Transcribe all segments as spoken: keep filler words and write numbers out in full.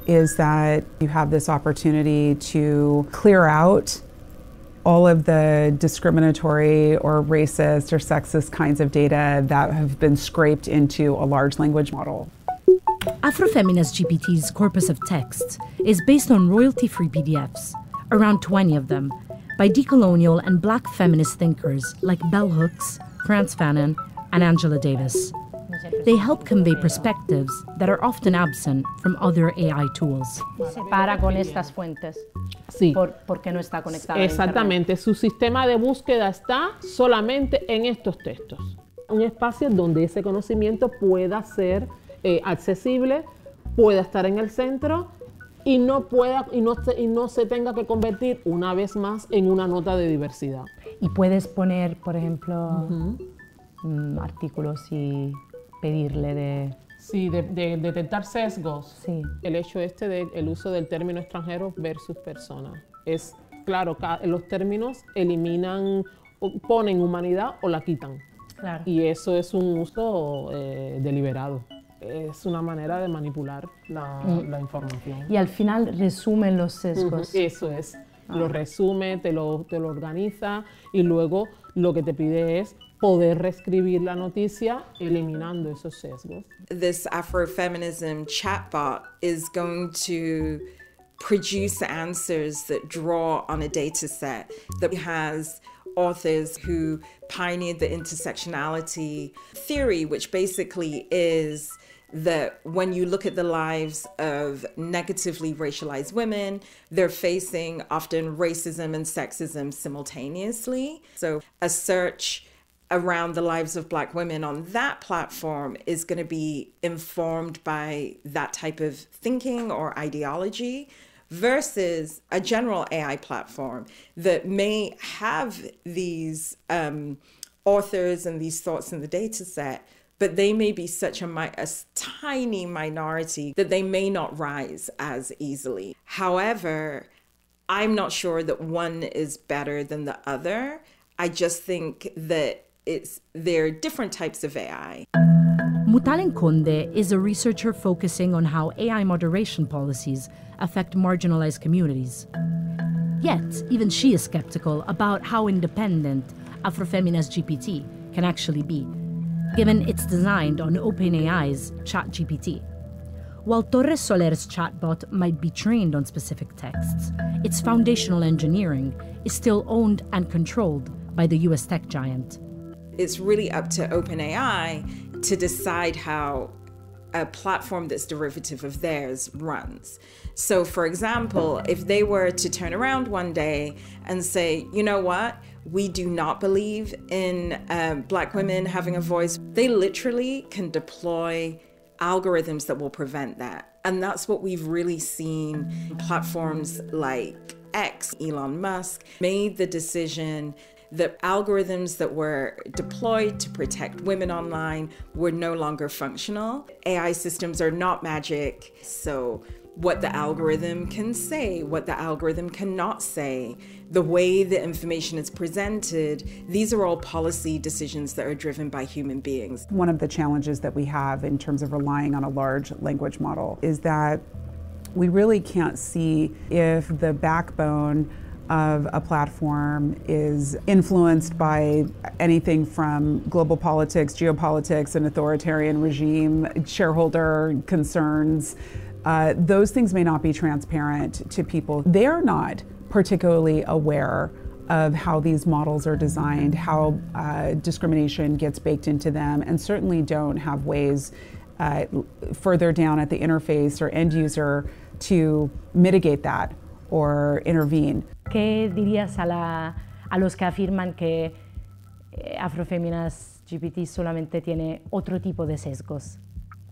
is that you have this opportunity to clear out all of the discriminatory or racist or sexist kinds of data that have been scraped into a large language model. Afrofeminist G P T's corpus of texts is based on royalty-free P D Fs, around twenty of them, by decolonial and Black feminist thinkers like Bell Hooks, Frantz Fanon, and Angela Davis. They help convey perspectives that are often absent from other A I tools. Separa con estas fuentes. Sí. Por, porque no está conectada. Exactamente. Su sistema de búsqueda está solamente en estos textos. Un espacio donde ese conocimiento pueda ser eh, accesible, pueda estar en el centro y no, pueda, y, no se, y no se tenga que convertir una vez más en una nota de diversidad. Y puedes poner, por ejemplo, uh-huh. um, artículos y pedirle de... Sí, de, de, de detectar sesgos. Sí. El hecho este del uso del término extranjero versus persona. Es claro, los términos eliminan, ponen humanidad o la quitan. Claro. Y eso es un uso eh, deliberado. Es una manera de manipular la, mm. la información. Y al final resumen los sesgos. Uh-huh. Eso es. Ah. Lo resume, te lo, te lo organiza y luego lo que te pide es poder reescribir la noticia eliminando esos sesgos. This Afrofeminism chatbot is going to produce answers that draw on a data set that has authors who pioneered the intersectionality theory, which basically is that when you look at the lives of negatively racialized women, they're facing often racism and sexism simultaneously. So a search around the lives of Black women on that platform is going to be informed by that type of thinking or ideology versus a general A I platform that may have these um, authors and these thoughts in the data set, but they may be such a, mi- a tiny minority that they may not rise as easily. However, I'm not sure that one is better than the other. I just think that it's they're different types of A I. Mutalen Conde is a researcher focusing on how A I moderation policies affect marginalized communities. Yet, even she is skeptical about how independent Afrofeminist G P T can actually be, given it's designed on OpenAI's ChatGPT. While Torres Soler's chatbot might be trained on specific texts, its foundational engineering is still owned and controlled by the U S tech giant. It's really up to OpenAI to decide how a platform that's derivative of theirs runs. So, for example, if they were to turn around one day and say, you know what, we do not believe in um, Black women having a voice, they literally can deploy algorithms that will prevent that. And that's what we've really seen. Platforms like X, Elon Musk, made the decision that algorithms that were deployed to protect women online were no longer functional. A I systems are not magic, so what the algorithm can say, what the algorithm cannot say, the way the information is presented, these are all policy decisions that are driven by human beings. One of the challenges that we have in terms of relying on a large language model is that we really can't see if the backbone of a platform is influenced by anything from global politics, geopolitics, an authoritarian regime, shareholder concerns. Uh, those things may not be transparent to people. They're not particularly aware of how these models are designed, how uh, discrimination gets baked into them, and certainly don't have ways uh, further down at the interface or end user to mitigate that or intervene. ¿Qué dirías a, la, a los que afirman que Afrofeminist G P T solamente tiene otro tipo de sesgos?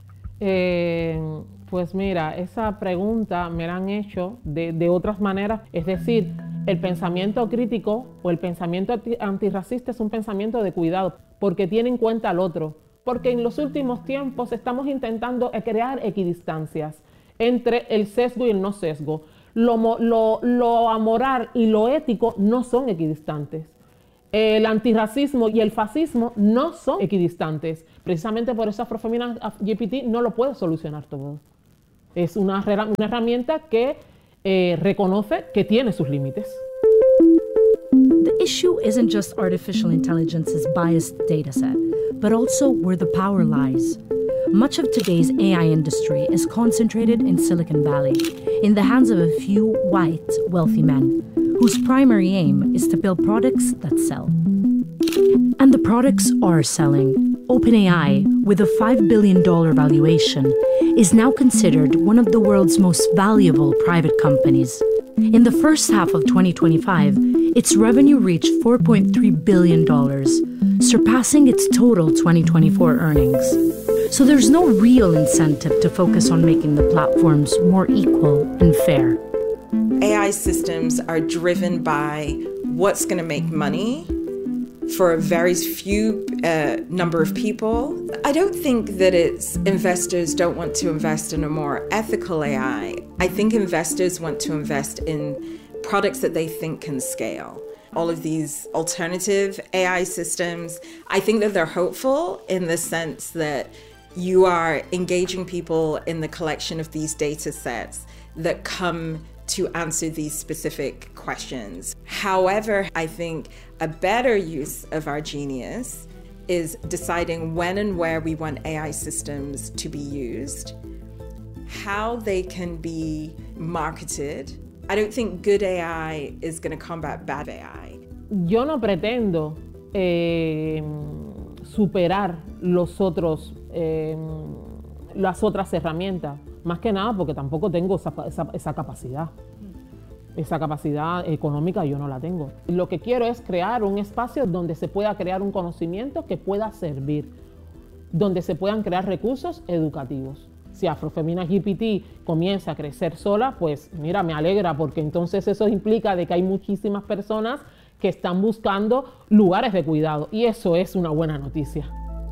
Eh, pues mira, esa pregunta me la han hecho de, de otras maneras. Es decir, el pensamiento crítico o el pensamiento antirracista es un pensamiento de cuidado porque tiene en cuenta al otro. Porque en los últimos tiempos estamos intentando crear equidistancias entre el sesgo y el no sesgo. Lo, lo, lo amoral y lo ético no son equidistantes. El antirracismo y el fascismo no son equidistantes. Precisamente por eso Afrofeminist G P T no lo puede solucionar todo. Es una, una herramienta que eh, reconoce que tiene sus límites. The issue isn't just artificial intelligence's biased dataset, but also where the power lies. Much of today's A I industry is concentrated in Silicon Valley, in the hands of a few white, wealthy men, whose primary aim is to build products that sell. And the products are selling. OpenAI, with a five billion dollars valuation, is now considered one of the world's most valuable private companies. In the first half of twenty twenty-five, its revenue reached four point three billion dollars, surpassing its total twenty twenty-four earnings. So there's no real incentive to focus on making the platforms more equal and fair. A I systems are driven by what's going to make money for a very few uh, number of people. I don't think that it's investors don't want to invest in a more ethical A I. I think investors want to invest in products that they think can scale. All of these alternative A I systems, I think that they're hopeful in the sense that you are engaging people in the collection of these data sets that come to answer these specific questions. However, I think a better use of our genius is deciding when and where we want A I systems to be used, how they can be marketed. I don't think good A I is going to combat bad A I. Yo no pretendo eh, superar los otros, eh, las otras herramientas, más que nada porque tampoco tengo esa, esa, esa capacidad. Esa capacidad económica yo no la tengo. Lo que quiero es crear un espacio donde se pueda crear un conocimiento que pueda servir, donde se puedan crear recursos educativos. Si Afrofemina G P T comienza a crecer sola, pues mira, me alegra porque entonces eso implica de que hay muchísimas personas que están buscando lugares de cuidado y eso es una buena noticia.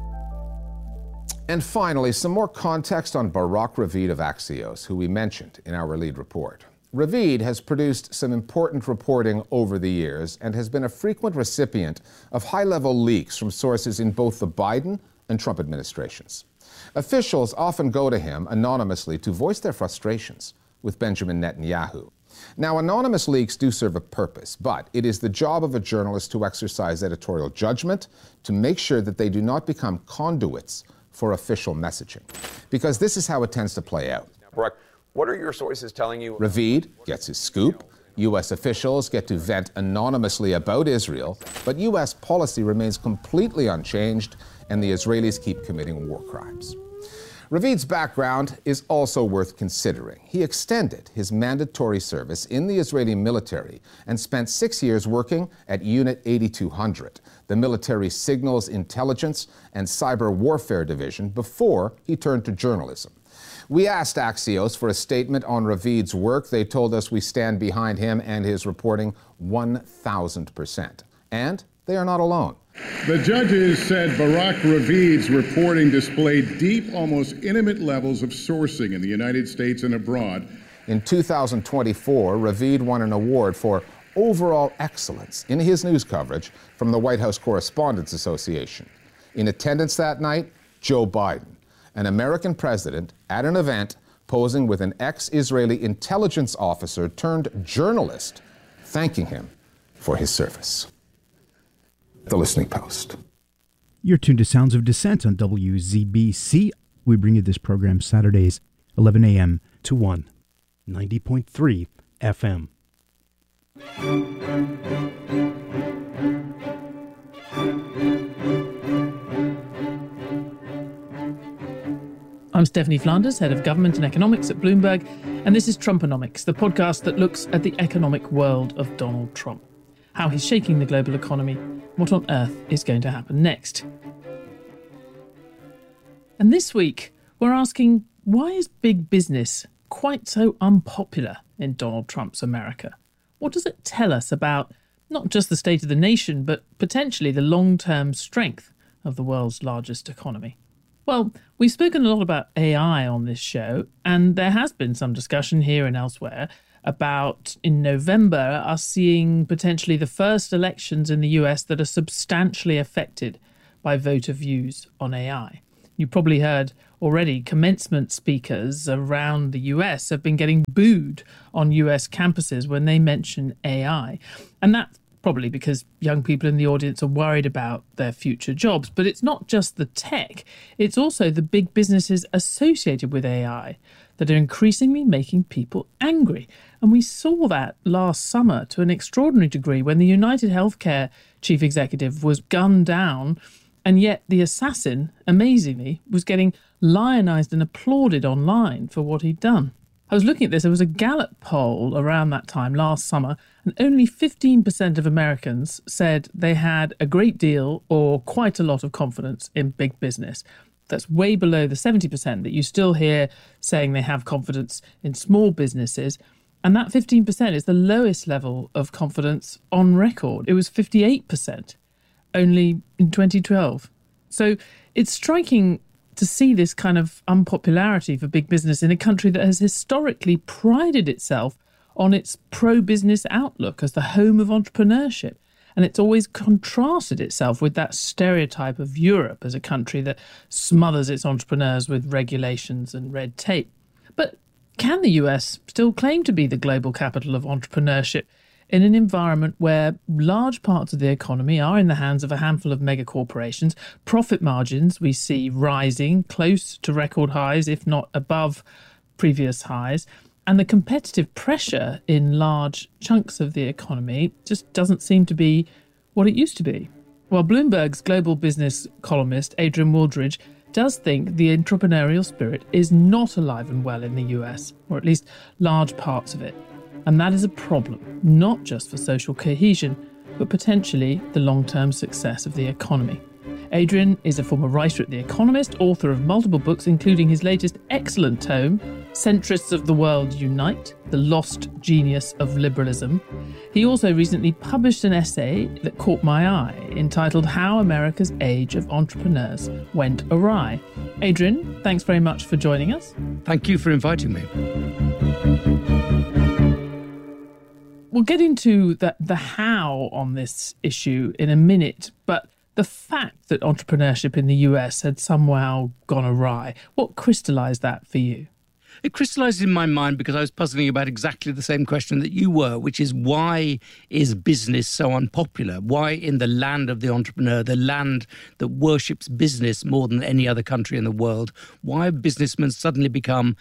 And finally, some more context on Barak Ravid of Axios, who we mentioned in our lead report. Ravid has produced some important reporting over the years and has been a frequent recipient of high-level leaks from sources in both the Biden and Trump administrations. Officials often go to him anonymously to voice their frustrations with Benjamin Netanyahu. Now, anonymous leaks do serve a purpose, but it is the job of a journalist to exercise editorial judgment to make sure that they do not become conduits for official messaging, because this is how it tends to play out. Now, Barak, what are your sources telling you? Ravid gets his scoop. U S officials get to vent anonymously about Israel, but U S policy remains completely unchanged, and the Israelis keep committing war crimes. Ravid's background is also worth considering. He extended his mandatory service in the Israeli military and spent six years working at Unit eighty-two hundred, the military's signals, intelligence, and cyber warfare division, before he turned to journalism. We asked Axios for a statement on Ravid's work. They told us we stand behind him and his reporting one thousand percent. And they are not alone. The judges said Barak Ravid's reporting displayed deep, almost intimate levels of sourcing in the United States and abroad. In two thousand twenty-four, Ravid won an award for overall excellence in his news coverage from the White House Correspondents Association. In attendance that night, Joe Biden, an American president at an event posing with an ex-Israeli intelligence officer turned journalist, thanking him for his service. The Listening Post. You're tuned to Sounds of Dissent on W Z B C. We bring you this program Saturdays, eleven a.m. to one, ninety point three F M. I'm Stephanie Flanders, Head of Government and Economics at Bloomberg, and this is Trumponomics, the podcast that looks at the economic world of Donald Trump, how he's shaking the global economy, what on earth is going to happen next. And this week, we're asking, why is big business quite so unpopular in Donald Trump's America? What does it tell us about not just the state of the nation, but potentially the long-term strength of the world's largest economy? Well, we've spoken a lot about A I on this show, and there has been some discussion here and elsewhere about, in November, us seeing potentially the first elections in the U S that are substantially affected by voter views on A I. You probably heard Already, commencement speakers around the U S have been getting booed on U S campuses when they mention A I. And that's probably because young people in the audience are worried about their future jobs. But it's not just the tech, it's also the big businesses associated with A I that are increasingly making people angry. And we saw that last summer to an extraordinary degree when the United Healthcare chief executive was gunned down, and yet the assassin, amazingly, was getting lionized and applauded online for what he'd done. I was looking at this, there was a Gallup poll around that time last summer, and only fifteen percent of Americans said they had a great deal or quite a lot of confidence in big business. That's way below the seventy percent that you still hear saying they have confidence in small businesses. And that fifteen percent is the lowest level of confidence on record. It was fifty-eight percent only in twenty twelve. So it's striking to see this kind of unpopularity for big business in a country that has historically prided itself on its pro-business outlook as the home of entrepreneurship. And it's always contrasted itself with that stereotype of Europe as a country that smothers its entrepreneurs with regulations and red tape. But can the U S still claim to be the global capital of entrepreneurship in an environment where large parts of the economy are in the hands of a handful of mega corporations? Profit margins we see rising close to record highs, if not above previous highs. And the competitive pressure in large chunks of the economy just doesn't seem to be what it used to be. While Bloomberg's global business columnist Adrian Wooldridge does think the entrepreneurial spirit is not alive and well in the U S, or at least large parts of it. And that is a problem, not just for social cohesion, but potentially the long-term success of the economy. Adrian is a former writer at The Economist, author of multiple books, including his latest excellent tome, Centrists of the World Unite, The Lost Genius of Liberalism. He also recently published an essay that caught my eye, entitled How America's Age of Entrepreneurs Went Awry. Adrian, thanks very much for joining us. Thank you for inviting me. We'll get into the, the how on this issue in a minute, but the fact that entrepreneurship in the U S had somehow gone awry, what crystallised that for you? It crystallised in my mind because I was puzzling about exactly the same question that you were, which is why is business so unpopular? Why in the land of the entrepreneur, the land that worships business more than any other country in the world, why have businessmen suddenly become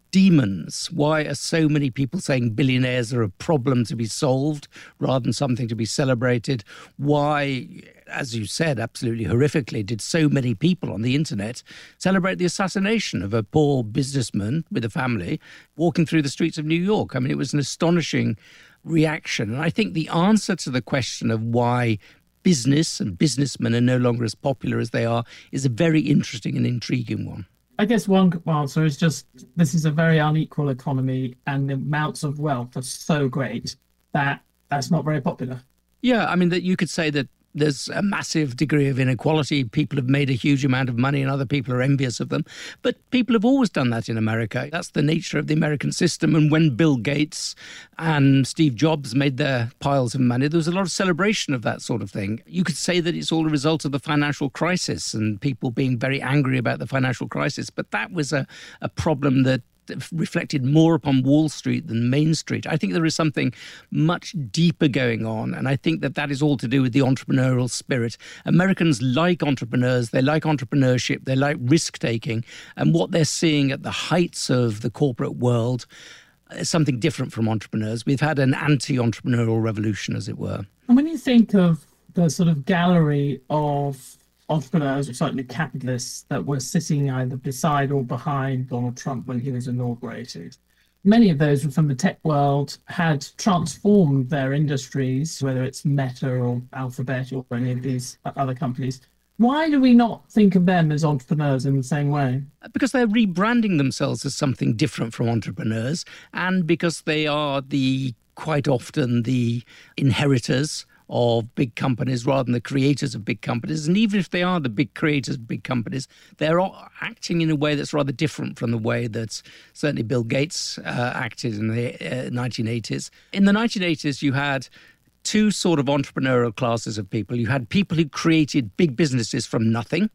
demons? Why are so many people saying billionaires are a problem to be solved rather than something to be celebrated? Why, as you said, absolutely horrifically, did so many people on the internet celebrate the assassination of a poor businessman with a family walking through the streets of New York? I mean, it was an astonishing reaction. And I think the answer to the question of why business and businessmen are no longer as popular as they are is a very interesting and intriguing one. I guess one answer is just this is a very unequal economy and the amounts of wealth are so great that that's not very popular. Yeah, I mean, that you could say that there's a massive degree of inequality. People have made a huge amount of money and other people are envious of them. But people have always done that in America. That's the nature of the American system. And when Bill Gates and Steve Jobs made their piles of money, there was a lot of celebration of that sort of thing. You could say that it's all a result of the financial crisis and people being very angry about the financial crisis. But that was a, a problem that reflected more upon Wall Street than Main Street. I think there is something much deeper going on, and I think that that is all to do with the entrepreneurial spirit. Americans like entrepreneurs, they like entrepreneurship, they like risk-taking, and what they're seeing at the heights of the corporate world is something different from entrepreneurs. We've had an anti-entrepreneurial revolution, as it were. And when you think of the sort of gallery of entrepreneurs, or certainly capitalists, that were sitting either beside or behind Donald Trump when he was inaugurated, many of those from the tech world had transformed their industries, whether it's Meta or Alphabet or any of these other companies. Why do we not think of them as entrepreneurs in the same way? Because they're rebranding themselves as something different from entrepreneurs, and because they are the quite often the inheritors of big companies rather than the creators of big companies. And even if they are the big creators of big companies, they're all acting in a way that's rather different from the way that certainly Bill Gates uh, acted in the uh, nineteen eighties. In the nineteen eighties, you had two sort of entrepreneurial classes of people. You had people who created big businesses from nothing,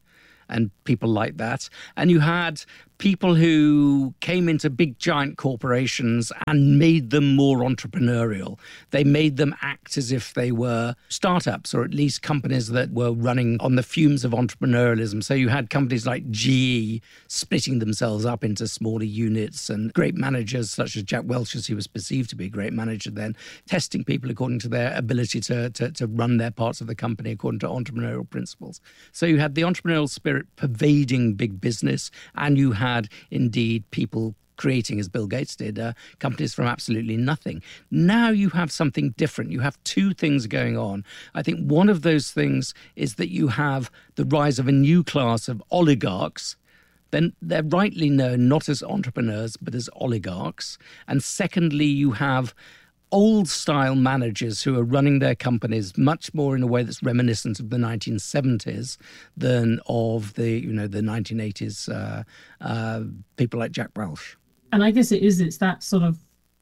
and people like that. And you had people who came into big giant corporations and made them more entrepreneurial. They made them act as if they were startups, or at least companies that were running on the fumes of entrepreneurialism. So you had companies like G E splitting themselves up into smaller units, and great managers such as Jack Welch, as he was perceived to be a great manager then, testing people according to their ability to, to, to run their parts of the company according to entrepreneurial principles. So you had the entrepreneurial spirit pervading big business, and you had had indeed people creating, as Bill Gates did, uh, companies from absolutely nothing. Now you have something different. You have two things going on. I think one of those things is that you have the rise of a new class of oligarchs. Then they're rightly known not as entrepreneurs, but as oligarchs. And secondly, you have old-style managers who are running their companies much more in a way that's reminiscent of the nineteen seventies than of the, you know, the nineteen eighties uh, uh, people like Jack Welch. And I guess it is, it's that sort of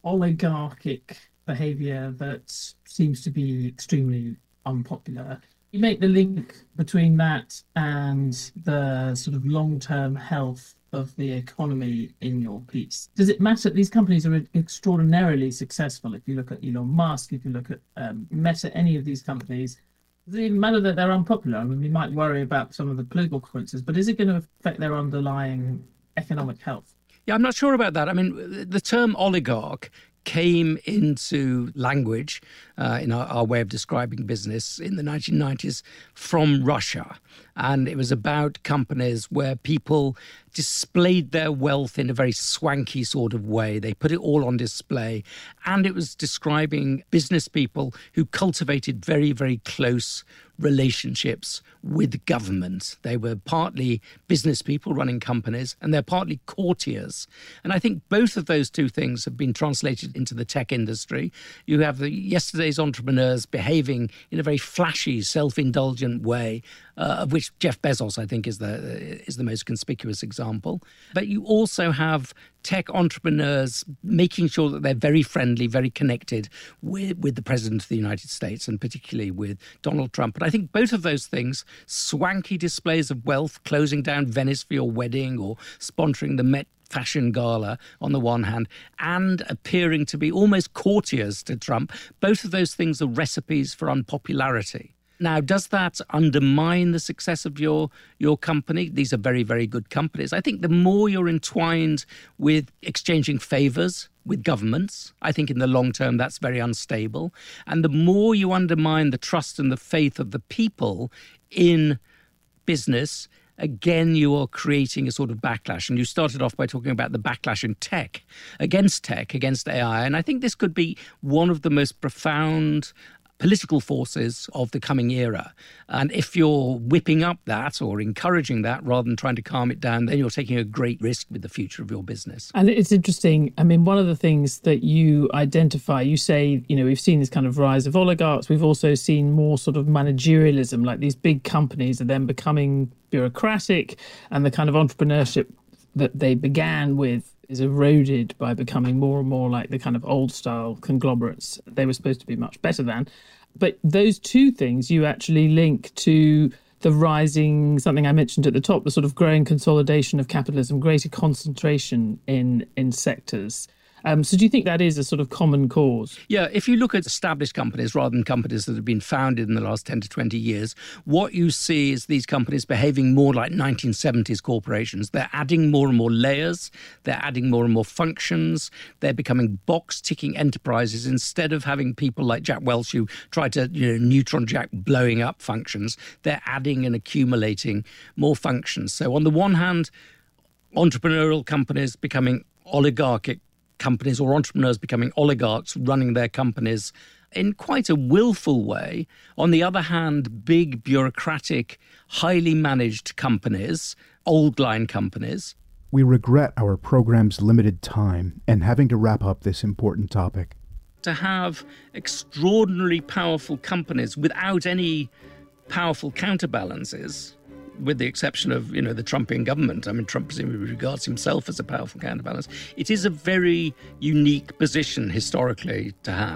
oligarchic behaviour that seems to be extremely unpopular. You make the link between that and the sort of long-term health of the economy in your piece. Does it matter? These companies are extraordinarily successful. If you look at Elon Musk, if you look at um, Meta, any of these companies, does it even matter that they're unpopular? I mean, we might worry about some of the political consequences, but is it going to affect their underlying economic health? Yeah, I'm not sure about that. I mean, the term oligarch came into language uh, in our, our way of describing business in the nineteen nineties from Russia. And it was about companies where people displayed their wealth in a very swanky sort of way. They put it all on display. And it was describing business people who cultivated very, very close relationships with government. They were partly business people running companies, and they're partly courtiers. And I think both of those two things have been translated into the tech industry. You have the yesterday's entrepreneurs behaving in a very flashy, self-indulgent way, uh, of which Jeff Bezos, I think, is the is the most conspicuous example. But you also have tech entrepreneurs making sure that they're very friendly, very connected with, with the President of the United States, and particularly with Donald Trump. And I think both of those things, swanky displays of wealth, closing down Venice for your wedding or sponsoring the Met Fashion Gala on the one hand, and appearing to be almost courtiers to Trump, both of those things are recipes for unpopularity. Now, does that undermine the success of your your company? These are very, very good companies. I think the more you're entwined with exchanging favors with governments, I think in the long term that's very unstable. And the more you undermine the trust and the faith of the people in business, again, you are creating a sort of backlash. And you started off by talking about the backlash in tech, against tech, against A I. And I think this could be one of the most profound political forces of the coming era. And if you're whipping up that or encouraging that rather than trying to calm it down, then you're taking a great risk with the future of your business. And it's interesting. I mean, one of the things that you identify, you say, you know, we've seen this kind of rise of oligarchs. We've also seen more sort of managerialism, like these big companies are then becoming bureaucratic, and the kind of entrepreneurship that they began with is eroded by becoming more and more like the kind of old style conglomerates they were supposed to be much better than. But those two things you actually link to the rising, something I mentioned at the top, the sort of growing consolidation of capitalism, greater concentration in in sectors. Um, so do you think that is a sort of common cause? Yeah, if you look at established companies rather than companies that have been founded in the last ten to twenty years, what you see is these companies behaving more like nineteen seventies corporations. They're adding more and more layers. They're adding more and more functions. They're becoming box-ticking enterprises instead of having people like Jack Welch who try to, you know, neutron jack blowing up functions. They're adding and accumulating more functions. So on the one hand, entrepreneurial companies becoming oligarchic companies, or entrepreneurs becoming oligarchs running their companies in quite a willful way. On the other hand, big bureaucratic, highly managed companies, old line companies. We regret our program's limited time and having to wrap up this important topic. To have extraordinarily powerful companies without any powerful counterbalances, with the exception of, you know, the Trumpian government. I mean, Trump presumably regards himself as a powerful counterbalance. It is a very unique position historically to have.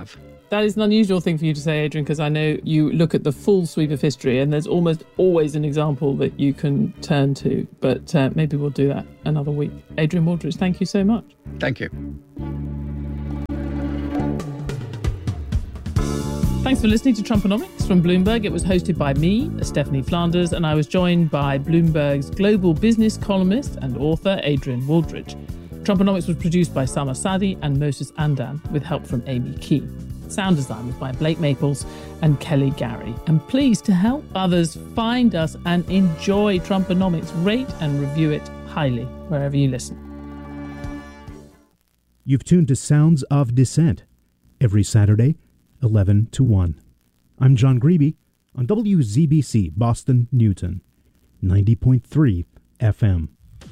That is an unusual thing for you to say, Adrian, because I know you look at the full sweep of history and there's almost always an example that you can turn to. But uh, maybe we'll do that another week. Adrian Wooldridge, thank you so much. Thank you. Thanks for listening to Trumponomics from Bloomberg. It was hosted by me, Stephanie Flanders, and I was joined by Bloomberg's global business columnist and author, Adrian Wooldridge. Trumponomics was produced by Sama Sadi and Moses Andan, with help from Amy Key. Sound design was by Blake Maples and Kelly Gary. And please, to help others find us and enjoy Trumponomics, rate and review it highly wherever you listen. You've tuned to Sounds of Dissent every Saturday, eleven to one. I'm John Greeby on W Z B C Boston Newton, ninety point three F M.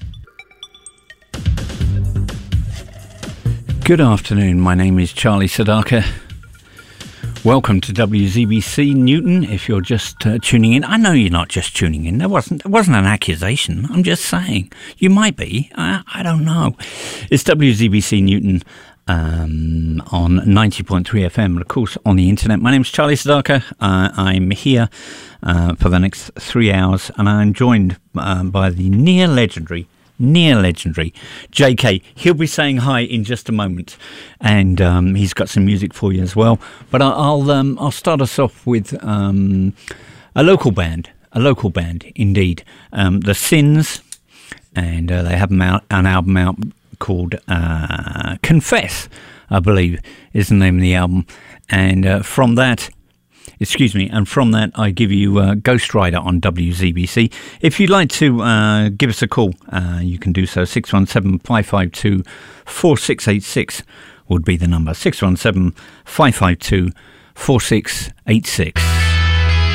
Good afternoon. My name is Charlie Sadaka. Welcome to W Z B C Newton. If you're just uh, tuning in, I know you're not just tuning in. That wasn't that wasn't an accusation. I'm just saying you might be. I, I don't know. It's W Z B C Newton um, on ninety point three F M, and of course on the internet. My name's Charlie Sadaka. Uh, I'm here uh, for the next three hours, and I'm joined uh, by the near legendary. Near legendary J K. He'll be saying hi in just a moment, and um, he's got some music for you as well. But I'll I'll, um, I'll start us off with um, a local band, a local band indeed, um, The Sins, and uh, they have an, out, an album out called uh, Confess, I believe is the name of the album, and uh, from that. Excuse me, and from that I give you uh, Ghost Rider on W Z B C. If you'd like to uh, give us a call, uh, you can do so. six one seven, five five two, four six eight six would be the number. six one seven, five five two, four six eight six.